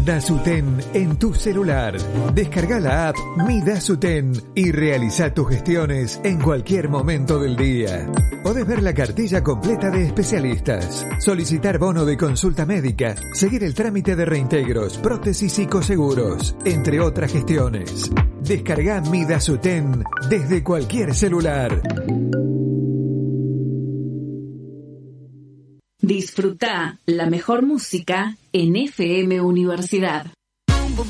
Dasuten en tu celular. Descarga la app Mi Dasuten y realiza tus gestiones en cualquier momento del día. Podés ver la cartilla completa de especialistas, solicitar bono de consulta médica, seguir el trámite de reintegros, prótesis y coseguros, entre otras gestiones. Descarga Mi Dasuten desde cualquier celular. Disfruta la mejor música en FM Universidad.